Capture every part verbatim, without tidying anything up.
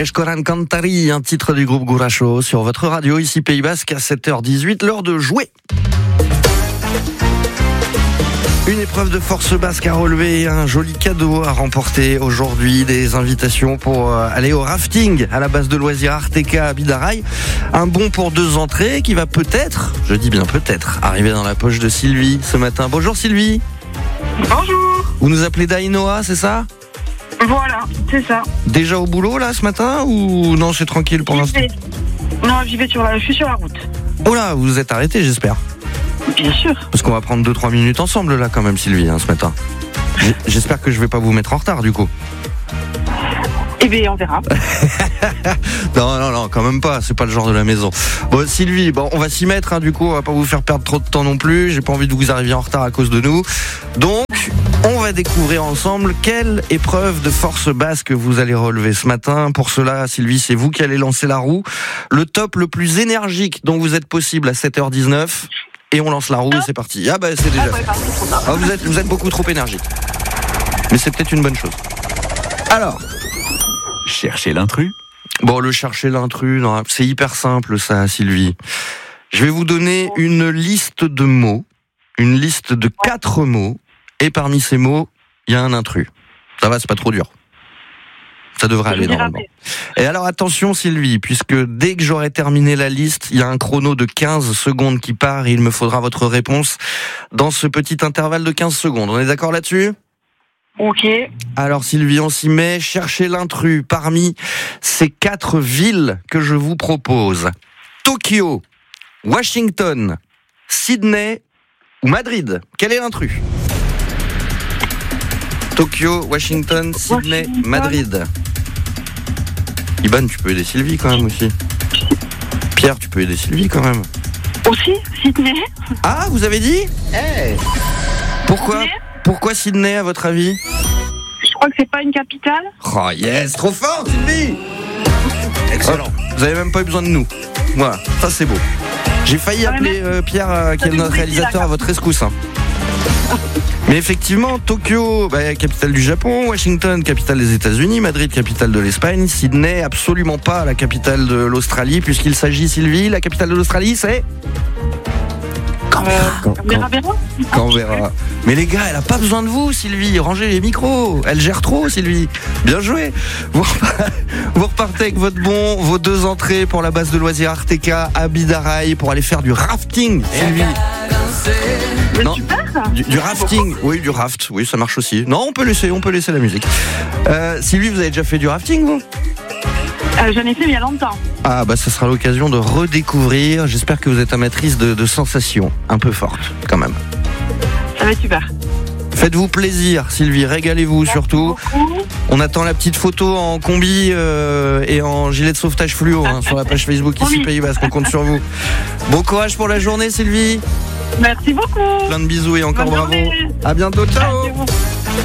Eskoran Kantari, un titre du groupe Guracho sur votre radio, ici Pays Basque à sept heures dix-huit, l'heure de jouer. Une épreuve de force basque à relever, un joli cadeau à remporter aujourd'hui, des invitations pour aller au rafting à la base de loisirs Arteka à Bidaraï, un bon pour deux entrées qui va peut-être, je dis bien peut-être, arriver dans la poche de Sylvie ce matin. Bonjour Sylvie. Bonjour. Vous nous appelez Dainoa, c'est ça ? Voilà, c'est ça. Déjà au boulot là ce matin ou non, c'est tranquille pour l'instant ? Non, j'y vais sur la, je suis sur la route. Oh là, vous vous êtes arrêté j'espère. Bien sûr. Parce qu'on va prendre deux trois minutes ensemble là quand même Sylvie hein, ce matin. J'espère que je vais pas vous mettre en retard du coup. Eh bien on verra. non non non quand même pas, c'est pas le genre de la maison. Bon Sylvie, bon on va s'y mettre hein, du coup on va pas vous faire perdre trop de temps non plus. J'ai pas envie de vous arriver en retard à cause de nous. Donc on va découvrir ensemble quelle épreuve de force basque vous allez relever ce matin. Pour cela Sylvie, c'est vous qui allez lancer la roue. Le top le plus énergique dont vous êtes possible à sept heures dix-neuf. Et on lance la roue et c'est parti. Ah bah c'est déjà fait. Ah, vous êtes, vous êtes beaucoup trop énergique. Mais c'est peut-être une bonne chose. Alors, chercher l'intrus. Bon, le chercher l'intrus, non, c'est hyper simple ça, Sylvie. Je vais vous donner une liste de mots, une liste de quatre mots, et parmi ces mots, il y a un intrus. Ça va, c'est pas trop dur. Ça devrait aller normalement. Et alors attention Sylvie, puisque dès que j'aurai terminé la liste, il y a un chrono de quinze secondes qui part et il me faudra votre réponse dans ce petit intervalle de quinze secondes. On est d'accord là-dessus ? Ok. Alors Sylvie, on s'y met. Cherchez l'intrus parmi ces quatre villes que je vous propose. Tokyo, Washington, Sydney ou Madrid. Quel est l'intrus ? Tokyo, Washington, Sydney, Washington. Madrid. Iban, tu peux aider Sylvie quand même aussi. Pierre, tu peux aider Sylvie quand même. Aussi, Sydney. Ah, vous avez dit ? Hey. Pourquoi Sydney. Pourquoi Sydney à votre avis ? Je crois que c'est pas une capitale. Oh yes, trop fort Sylvie ! Excellent. Hop, vous avez même pas eu besoin de nous. Voilà, ça c'est beau. J'ai failli Ah, appeler euh, Pierre, euh, qui est notre réalisateur, à votre rescousse. Hein. Mais effectivement, Tokyo, bah, capitale du Japon, Washington, capitale des États-Unis, Madrid, capitale de l'Espagne, Sydney, absolument pas la capitale de l'Australie, puisqu'il s'agit, Sylvie, la capitale de l'Australie, c'est Canberra. Can- Canberra. Canberra. Mais les gars, elle a pas besoin de vous, Sylvie. Rangez les micros. Elle gère trop, Sylvie. Bien joué. Vous repartez, vous repartez avec votre bon, vos deux entrées pour la base de loisirs Arteka à Bidaraï pour aller faire du rafting, Sylvie. Mais Non. super. Du, du rafting, oui, du raft, oui, ça marche aussi. Non, on peut laisser, on peut laisser la musique. Euh, Sylvie, vous avez déjà fait du rafting, vous ? Euh, J'en ai fait il y a longtemps. Ah, bah, ça sera l'occasion de redécouvrir. J'espère que vous êtes amatrice de, de sensations un peu fortes, quand même. Ça va être super. Faites-vous plaisir, Sylvie, régalez-vous surtout. Beaucoup. On attend la petite photo en combi euh, et en gilet de sauvetage fluo hein, sur la page Facebook ici Oui. Pays Basque, on compte sur vous. Bon courage pour la journée, Sylvie. Merci beaucoup. Plein de bisous et encore Bonne bravo. journée. À bientôt, ciao. Merci beaucoup.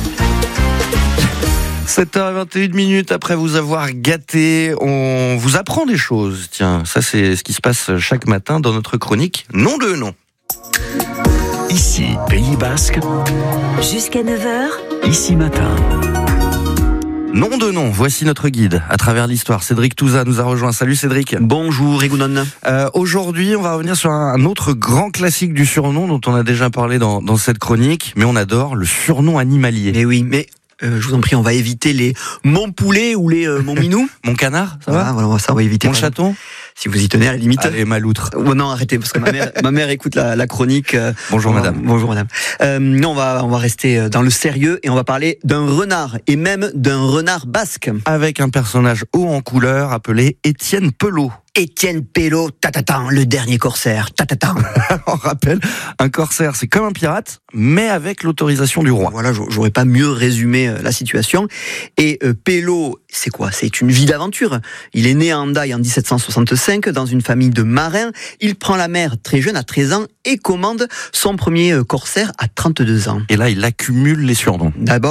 sept heures vingt et une minutes après vous avoir gâté, on vous apprend des choses. Tiens, ça c'est ce qui se passe chaque matin dans notre chronique Nom de nom. Ici, Pays Basque, Jusqu'à neuf heures, ici matin. Nom de nom, voici notre guide à travers l'histoire. Cédric Touza nous a rejoint. Salut Cédric. Bonjour Egounon. Euh, aujourd'hui, on va revenir sur un, un autre grand classique du surnom dont on a déjà parlé dans, dans cette chronique, mais on adore le surnom animalier. Mais oui, mais euh, je vous en prie, on va éviter les mon poulet ou les euh, mon minou. Mon canard, ça Voilà, va voilà, ça on va éviter. Mon chaton Si vous y tenez à la limite. Allez, ma loutre. Oh, non, arrêtez, parce que ma mère, ma mère écoute la, la chronique. euh, Bonjour on va- madame. Bonjour madame. Euh, non, on va, on va rester dans le sérieux et on va parler d'un renard, et même d'un renard basque. Avec un personnage haut en couleur appelé Étienne Pelot. Étienne Pelot, tatatan, le dernier corsaire, tatatan. On rappelle, un corsaire, c'est comme un pirate, mais avec l'autorisation du roi. Voilà, j'aurais pas mieux résumé euh, la situation. Et euh, Pelot, c'est quoi ? C'est une vie d'aventure. Il est né à Hendaye en dix-sept cent soixante-cinq dans une famille de marins. Il prend la mer très jeune, à treize ans, et commande son premier euh, corsaire à trente-deux ans. Et là, il accumule les surnoms. D'abord,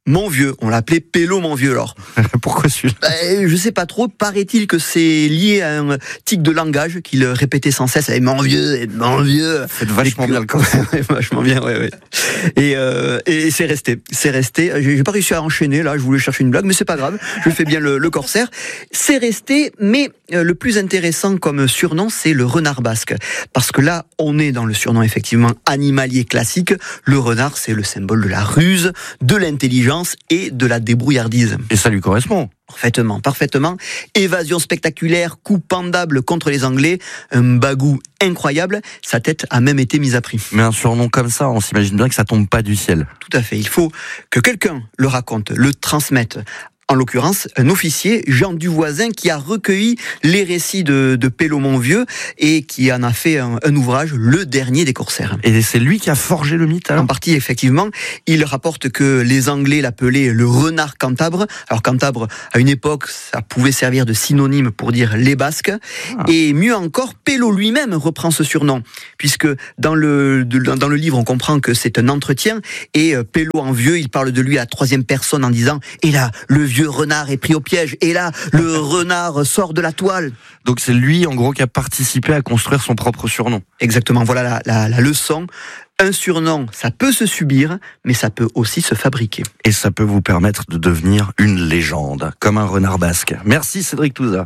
mon vieux. On l'appelait Pélo mon vieux alors. Pourquoi celui-là? Ben, je sais pas trop. Paraît-il que c'est lié à un tic de langage qu'il répétait sans cesse. Eh, mon vieux, eh, mon vieux. C'est vachement bien le corset. Vachement bien, ouais, ouais. Et, euh, et c'est resté. C'est resté. J'ai, j'ai pas réussi à enchaîner là. Je voulais chercher une blague, mais c'est pas grave. Je fais bien le, le corsaire. C'est resté. Mais euh, le plus intéressant comme surnom, c'est le renard basque. Parce que là, on est dans le surnom effectivement animalier classique. Le renard, c'est le symbole de la ruse, de l'intelligence et de la débrouillardise. Et ça lui correspond. Parfaitement, parfaitement. Évasion spectaculaire, coup pendable contre les Anglais, un bagou incroyable. Sa tête a même été mise à prix. Mais un surnom comme ça, on s'imagine bien que ça tombe pas du ciel. Tout à fait. Il faut que quelqu'un le raconte, le transmette. En l'occurrence, un officier, Jean Duvoisin, qui a recueilli les récits de, de Pélo mon vieux et qui en a fait un, un ouvrage, le dernier des corsaires. Et c'est lui qui a forgé le mythe, alors? En partie, effectivement. Il rapporte que les Anglais l'appelaient le renard cantabre. Alors, cantabre, à une époque, ça pouvait servir de synonyme pour dire les Basques. Ah. Et mieux encore, Pélo lui-même reprend ce surnom, puisque dans le, de, dans le livre, on comprend que c'est un entretien, et Pélo en vieux, il parle de lui à la troisième personne en disant « Et là, le vieux vieux renard est pris au piège, et là, le renard sort de la toile. » Donc c'est lui, en gros, qui a participé à construire son propre surnom. Exactement, voilà la, la, la leçon. Un surnom, ça peut se subir, mais ça peut aussi se fabriquer. Et ça peut vous permettre de devenir une légende, comme un renard basque. Merci Cédric Touza.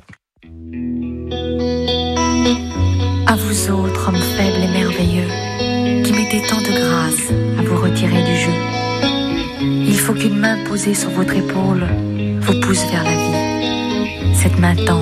À vous autres, hommes faibles et merveilleux, qui mettez tant de grâce à vous retirer du jeu. Il faut qu'une main posée sur votre épaule vous pousse vers la vie. Cette main tendre